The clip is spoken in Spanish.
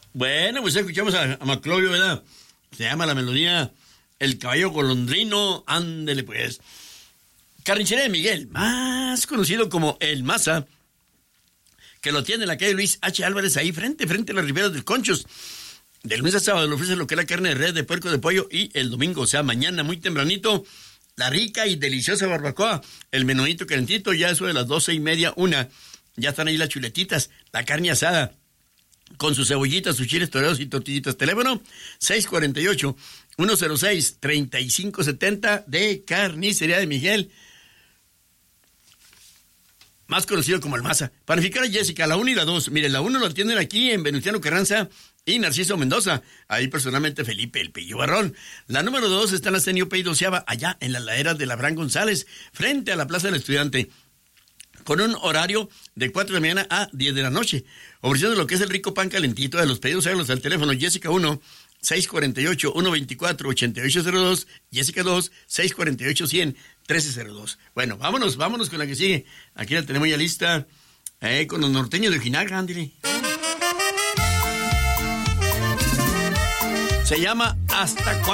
Bueno, pues escuchamos a Maclovio, ¿verdad? Se llama la melodía El Caballo Golondrino. Ándele pues. Carnicería de Miguel, más conocido como El Maza, que lo tiene en la calle Luis H. Álvarez, ahí frente a las riberas del Conchos. De lunes a sábado le ofrece lo que es la carne de res, de puerco, de pollo, y el domingo, o sea, mañana muy tempranito, la rica y deliciosa barbacoa, el menudito calentito, ya eso de las 12:30, 1, ya están ahí las chuletitas, la carne asada, con sus cebollitas, sus chiles toreados y tortillitas. Teléfono 648-106-3570 de Carnicería de Miguel, más conocido como El Maza. Panificar a Jessica, la 1 y la 2. Mire, la 1 lo atienden aquí en Venustiano Carranza y Narciso Mendoza. Ahí personalmente Felipe El Pillo Barrón. La número 2 está en la Senio Pey Doceava, allá en las laderas de Abraham González, frente a la Plaza del Estudiante, con un horario de 4 de la mañana a 10 de la noche. Ofreciendo lo que es el rico pan calentito. De los pedidos, háganlos al teléfono Jessica 1, 648-124-8802, Jessica 2, 648-100-1302. Bueno, vámonos con la que sigue. Aquí la tenemos ya lista, con los norteños de Ojinaga, ándale. Se llama Hasta Cuándo.